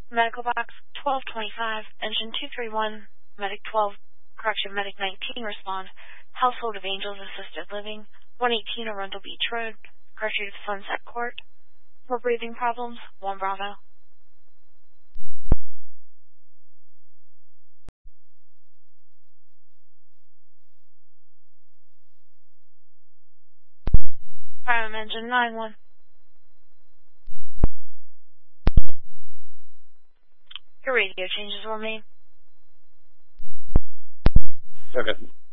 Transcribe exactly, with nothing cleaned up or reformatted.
Medical box twelve twenty-five, engine two three one, medic twelve, correction, medic nineteen, respond. Household of Angels Assisted Living, one eighteen Arundel Beach Road, correction, Sunset Court. For breathing problems, one Bravo. Prime engine nine one. Your radio changes were made. Okay.